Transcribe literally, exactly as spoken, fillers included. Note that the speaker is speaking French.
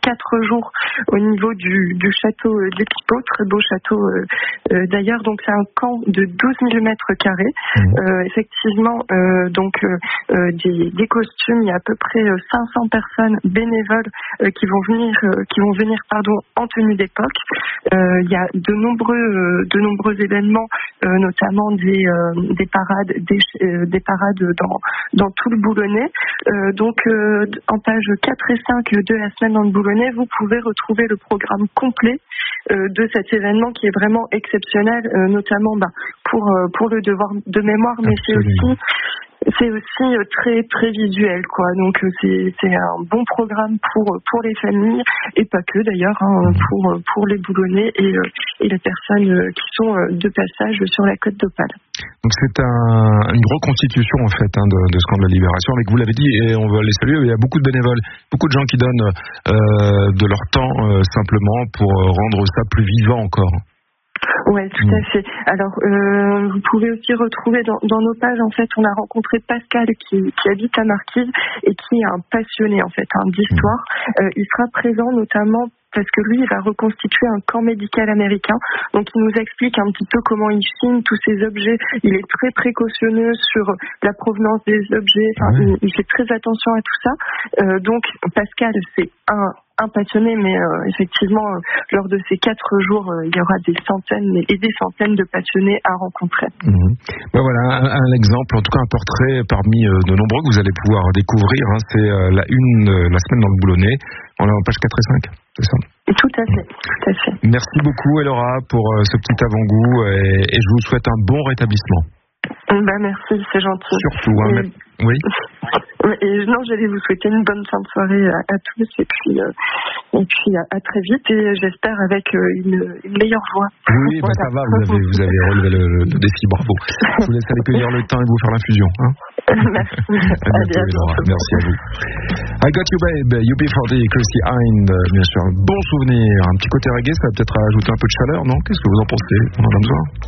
quatre jours au niveau du, du château d'Epipo, très beau château euh, euh, d'ailleurs. Donc c'est un camp de douze mille mètres carrés. Mmh. Euh, effectivement, euh, donc euh, euh, des, des costumes, il y a à peu près cinq cents personnes bénévoles euh, qui vont venir, euh, qui vont venir pardon, en tenue d'époque. Euh, il y a de nombreux, euh, de nombreux événements, euh, notamment des, euh, des parades, des, euh, des parades dans, dans tout le Boulonnais. Euh, donc euh, en page quatre et cinq de la semaine dans le Boulonnais, vous pouvez retrouver le programme complet euh, de cet événement qui est vraiment exceptionnel, euh, notamment bah, pour, euh, pour le devoir de mémoire, mais Absolument. c'est aussi C'est aussi très très visuel, quoi. Donc c'est c'est un bon programme pour pour les familles et pas que d'ailleurs, hein, pour pour les Boulonnais et et les personnes qui sont de passage sur la côte d'Opale. Donc c'est un, une reconstitution en fait hein, de, de ce camp de la Libération. Avec vous l'avez dit et on va les saluer. Il y a beaucoup de bénévoles, beaucoup de gens qui donnent euh, de leur temps euh, simplement pour rendre ça plus vivant encore. Ouais, tout mmh. à fait. Alors, euh, vous pouvez aussi retrouver dans, dans nos pages, en fait, on a rencontré Pascal qui, qui habite à Marquise et qui est un passionné, en fait, hein, d'histoire. Mmh. Euh, il sera présent notamment parce que lui, il va reconstituer un camp médical américain. Donc, il nous explique un petit peu comment il filme tous ces objets. Il est très précautionneux sur la provenance des objets. Enfin, mmh. il, il fait très attention à tout ça. Euh, donc, Pascal, c'est un... un passionné, mais euh, effectivement, euh, lors de ces quatre jours, euh, il y aura des centaines et des centaines de passionnés à rencontrer. Mmh. Ben voilà, un, un exemple, en tout cas un portrait parmi euh, de nombreux que vous allez pouvoir découvrir. Hein, c'est euh, la une, euh, la semaine dans le Boulonnais. On est en page quatre et cinq, c'est ça ? Tout à fait, tout à fait. Merci beaucoup, Elora, pour euh, ce petit avant-goût et, et je vous souhaite un bon rétablissement. Bah merci, c'est gentil. Surtout, hein, et, mais... oui. Et non, j'allais vous souhaiter une bonne fin de soirée à, à tous et puis euh, et puis à, à très vite et j'espère avec euh, une, une meilleure voix. Oui, voilà. Bah ça va, vous avez vous avez relevé le, le, le défi, bravo. Je vous laisse aller cueillir le thym et vous faire l'infusion. Hein. Merci. À bientôt, Elora. Merci à vous. I Got You Babe, U B quarante, Chrissy Hynde, bien sûr. Bon souvenir, un petit côté reggae, ça va peut-être ajouter un peu de chaleur, non ? Qu'est-ce que vous en pensez ? On en a besoin ?